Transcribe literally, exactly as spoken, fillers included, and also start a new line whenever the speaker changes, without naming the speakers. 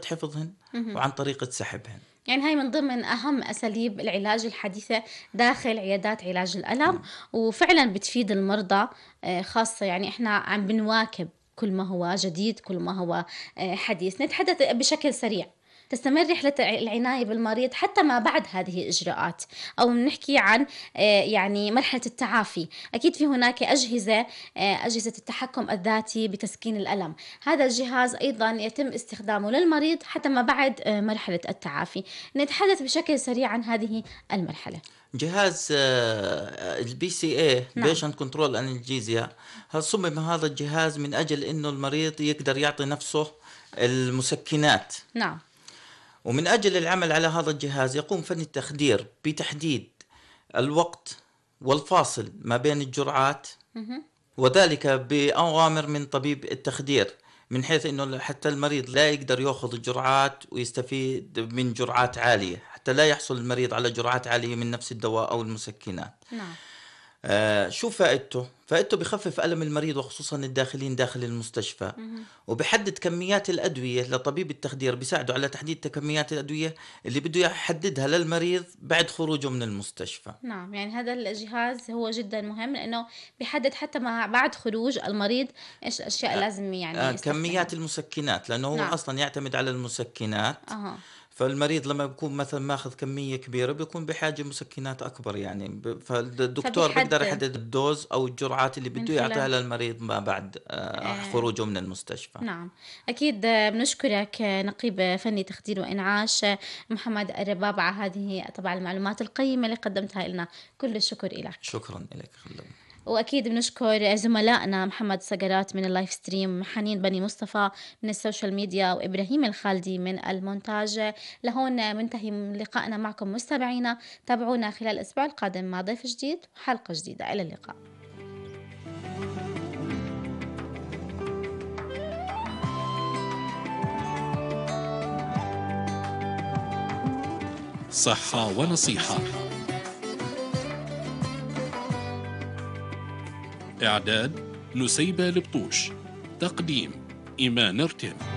طريقة حفظهن وعن طريقة سحبهن.
يعني هاي من ضمن أهم أساليب العلاج الحديثة داخل عيادات علاج الألم. نعم. وفعلا بتفيد المرضى، خاصة يعني إحنا عم بنواكب كل ما هو جديد، كل ما هو حديث. نتحدث بشكل سريع. تستمر رحلة العناية بالمريض حتى ما بعد هذه الإجراءات، أو نحكي عن يعني مرحلة التعافي. أكيد في هناك أجهزة أجهزة التحكم الذاتي بتسكين الألم. هذا الجهاز أيضا يتم استخدامه للمريض حتى ما بعد مرحلة التعافي. نتحدث بشكل سريع عن هذه المرحلة.
جهاز البي سي اي بيشنت كنترول انالجيزيا، صمم هذا الجهاز من أجل إنه المريض يقدر يعطي نفسه المسكنات.
نعم.
ومن أجل العمل على هذا الجهاز يقوم فني التخدير بتحديد الوقت والفاصل ما بين الجرعات، وذلك بأوامر من طبيب التخدير، من حيث أنه حتى المريض لا يقدر يأخذ الجرعات ويستفيد من جرعات عالية، حتى لا يحصل المريض على جرعات عالية من نفس الدواء أو المسكنات.
نعم.
آه شو فائدته؟ فائدته بخفف ألم المريض وخصوصا الداخلين داخل المستشفى، وبحدد كميات الأدوية. لطبيب التخدير بيساعده على تحديد كميات الأدوية اللي بده يحددها للمريض بعد خروجه من المستشفى.
نعم، يعني هذا الجهاز هو جدا مهم لأنه بيحدد حتى ما بعد خروج المريض إيش الأشياء آه لازم يعني
آه كميات المسكنات، لأنه هو نعم. أصلا يعتمد على المسكنات.
أه.
فالمريض لما بيكون مثلا ماخذ كمية كبيرة بيكون بحاجة مسكنات أكبر، يعني فالدكتور بيقدر يحدد الدوز أو الجرعات اللي بده يعطيها للمريض ما بعد آه خروجه من المستشفى.
نعم، أكيد بنشكرك نقيب فني تخدير وإنعاش محمد الرباب على هذه طبعا المعلومات القيمة اللي قدمتها لنا. كل الشكر لك.
شكرا لك. خلونا.
وأكيد بنشكر زملائنا محمد سقرات من اللايف ستريم، حنين بني مصطفى من السوشيال ميديا، وإبراهيم الخالدي من المونتاج. لهون منتهي لقائنا معكم مستمعينا. تابعونا خلال الأسبوع القادم مع ضيف جديد وحلقة جديدة. إلى اللقاء.
صحة ونصيحة. إعداد نسيبة لبطوش. تقديم إيمان رتين.